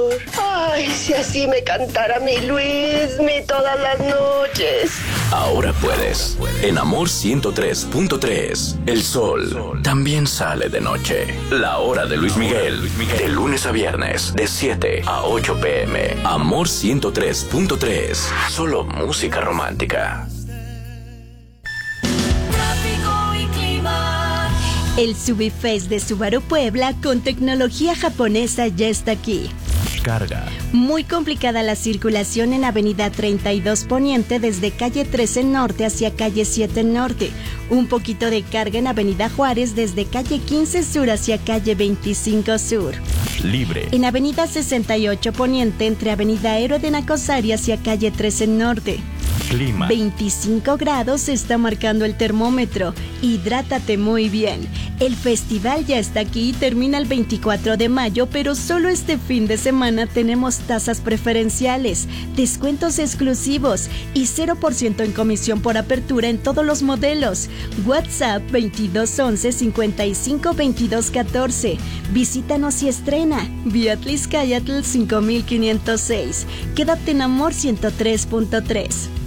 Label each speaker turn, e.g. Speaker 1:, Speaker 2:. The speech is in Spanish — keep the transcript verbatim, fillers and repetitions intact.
Speaker 1: Ay, si así me cantara mi Luismi todas las noches.
Speaker 2: Ahora puedes. En Amor ciento tres punto tres, el sol también sale de noche. La hora de Luis Miguel, de lunes a viernes, de siete a ocho pm. Amor ciento tres punto tres, solo música romántica.
Speaker 3: El Subifest de Subaru Puebla con tecnología japonesa ya está aquí.
Speaker 4: Carga.
Speaker 3: Muy complicada la circulación en Avenida treinta y dos Poniente desde calle trece Norte hacia calle siete Norte. Un poquito de carga en Avenida Juárez desde calle quince Sur hacia calle veinticinco Sur.
Speaker 4: Libre.
Speaker 3: En Avenida sesenta y ocho Poniente entre Avenida Héroe de Nacosari hacia calle trece Norte.
Speaker 4: Clima.
Speaker 3: veinticinco grados está marcando el termómetro. Hidrátate muy bien. El festival ya está aquí y termina el veinticuatro de mayo, pero solo este fin de semana tenemos tasas preferenciales, descuentos exclusivos y cero por ciento en comisión por apertura en todos los modelos. WhatsApp veintidós once cincuenta y cinco veintidós catorce. Visítanos y estrena. Vía Tliscayatl cinco mil quinientos seis. Quédate en Amor ciento tres punto tres.